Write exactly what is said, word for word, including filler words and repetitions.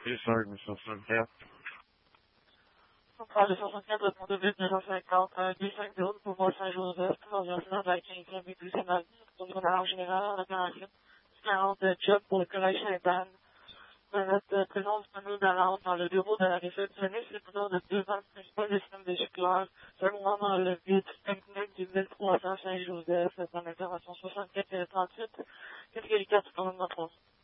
Oui, cinq, mais cent soixante-quatre. Centrale de soixante-quatre, répond de neuf cent cinquante, un deux cinq zéro, pouvoir Saint-Joseph, orientation de la quinzième et douzième avenue, tournée générale en opération, quarante job pour le collège Sainte-Anne. Notre présence disponible d'alarme dans le bureau de la réceptionniste est plutôt de deux ans principal du système de giclage, seulement dans le but technique du mille trois cents Saint-Joseph, dans l'intervention soixante-quatre trente-huit, qu'est-ce que les cartes sont dans notre